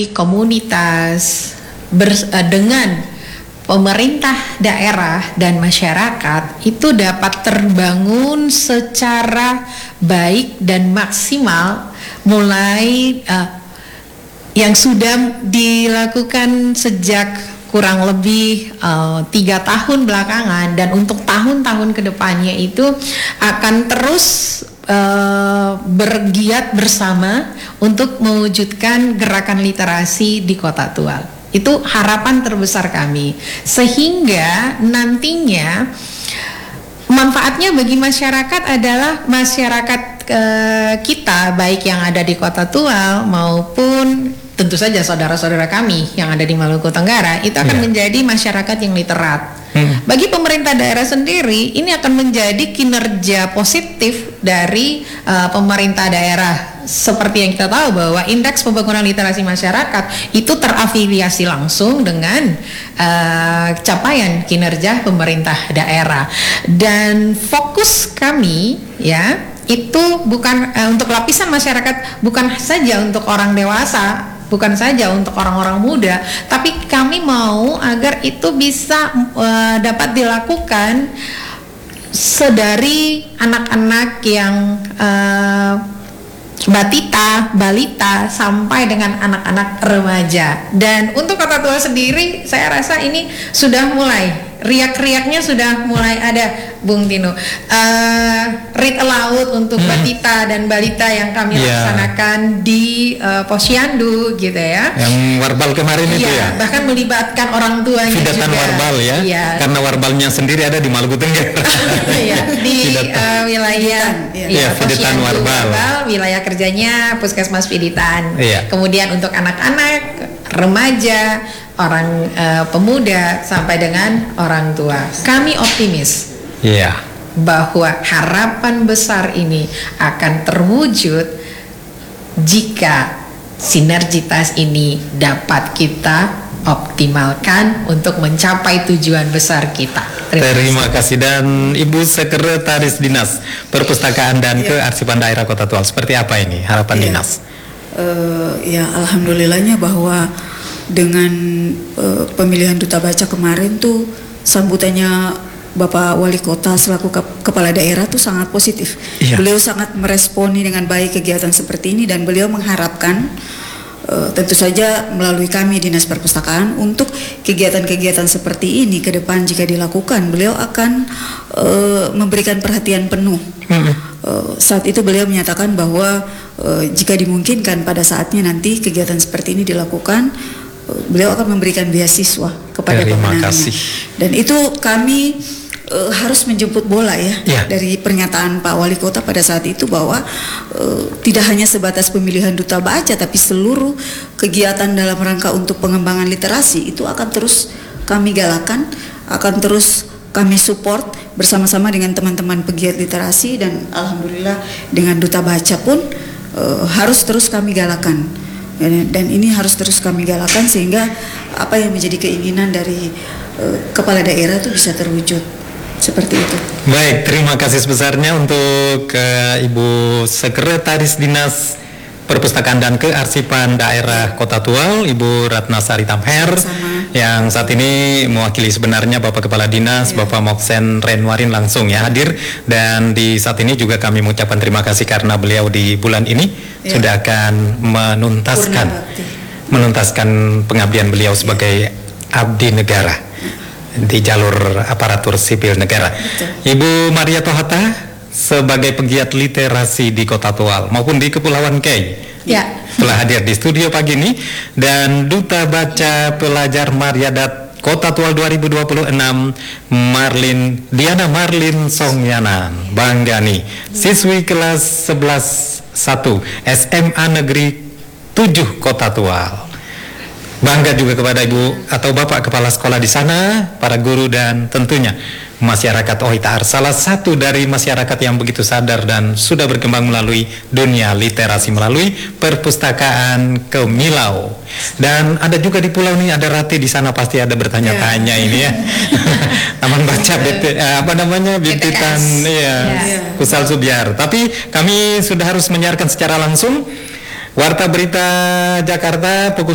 komunitas dengan pemerintah daerah dan masyarakat itu dapat terbangun secara baik dan maksimal mulai yang sudah dilakukan sejak kurang lebih 3 tahun belakangan, dan untuk tahun-tahun kedepannya itu akan terus bergiat bersama untuk mewujudkan gerakan literasi di Kota Tual. Itu harapan terbesar kami, sehingga nantinya manfaatnya bagi masyarakat adalah masyarakat kita, baik yang ada di Kota Tual maupun tentu saja saudara-saudara kami yang ada di Maluku Tenggara, itu akan menjadi masyarakat yang literat. Bagi pemerintah daerah sendiri, ini akan menjadi kinerja positif dari pemerintah daerah. Seperti yang kita tahu bahwa indeks pembangunan literasi masyarakat itu terafiliasi langsung dengan capaian kinerja pemerintah daerah. Dan fokus kami ya itu bukan untuk lapisan masyarakat, bukan saja untuk orang dewasa, bukan saja untuk orang-orang muda, tapi kami mau agar itu bisa dapat dilakukan sedari anak-anak yang batita, balita sampai dengan anak-anak remaja. Dan untuk Kota Tual sendiri, saya rasa ini sudah mulai riak-riaknya sudah mulai ada, Bung Tino. Read aloud untuk batita dan balita yang kami laksanakan di Posyandu gitu ya. Yang warbal kemarin itu ya. Bahkan melibatkan orang tuanya Fidatan juga. Warbal ya. Karena warbalnya sendiri ada di Maluku Tenggara. Di wilayah Fidatan Warbal. Wilayah kerjanya Puskesmas Fiditan. Kemudian untuk anak-anak, remaja, orang pemuda sampai dengan orang tua. Kami optimis bahwa harapan besar ini akan terwujud jika sinergitas ini dapat kita optimalkan untuk mencapai tujuan besar kita. Terima kasih. Dan Ibu Sekretaris Dinas Perpustakaan dan Kearsipan Daerah Kota Tual, seperti apa ini harapan dinas? Alhamdulillahnya bahwa dengan pemilihan duta baca kemarin tuh sambutannya Bapak Wali Kota selaku kepala daerah tuh sangat positif. Beliau sangat meresponi dengan baik kegiatan seperti ini, dan beliau mengharapkan tentu saja melalui kami Dinas Perpustakaan untuk kegiatan-kegiatan seperti ini ke depan jika dilakukan, beliau akan memberikan perhatian penuh. Saat itu beliau menyatakan bahwa jika dimungkinkan pada saatnya nanti kegiatan seperti ini dilakukan, beliau akan memberikan beasiswa kepada pemenangnya. Dan itu kami harus menjemput bola dari pernyataan Pak Wali Kota pada saat itu bahwa tidak hanya sebatas pemilihan duta baca, tapi seluruh kegiatan dalam rangka untuk pengembangan literasi itu akan terus kami galakan, akan terus kami support bersama-sama dengan teman-teman pegiat literasi, dan alhamdulillah dengan duta baca pun harus terus kami galakan. Dan ini harus terus kami galakan sehingga apa yang menjadi keinginan dari kepala daerah itu bisa terwujud. Seperti itu. Baik, terima kasih sebesarnya untuk Ibu Sekretaris Dinas Perpustakaan dan Kearsipan Daerah Kota Tual, Ibu Ratna Sari Tamher, yang saat ini mewakili sebenarnya Bapak Kepala Dinas, Bapak Moksen Renwarin langsung hadir, dan di saat ini juga kami mengucapkan terima kasih karena beliau di bulan ini sudah akan menuntaskan pengabdian beliau sebagai abdi negara di jalur aparatur sipil negara. Ibu Maria Tohata sebagai pegiat literasi di Kota Tual maupun di Kepulauan Kei telah hadir di studio pagi ini, dan Duta Baca Pelajar Maryadat Kota Tual 2026 Diana Marlin Songyanan Banggani, siswi kelas 11-1 SMA Negeri 7 Kota Tual. Bangga juga kepada Ibu atau Bapak Kepala Sekolah di sana, para guru, dan tentunya masyarakat Ohitar, salah satu dari masyarakat yang begitu sadar dan sudah berkembang melalui dunia literasi melalui perpustakaan Kemilau. Dan ada juga di pulau ini ada Rati di sana, pasti ada bertanya-tanya ini ya. Taman baca Bintitan Kusal Subiar. Tapi kami sudah harus menyiarkan secara langsung Warta Berita Jakarta pukul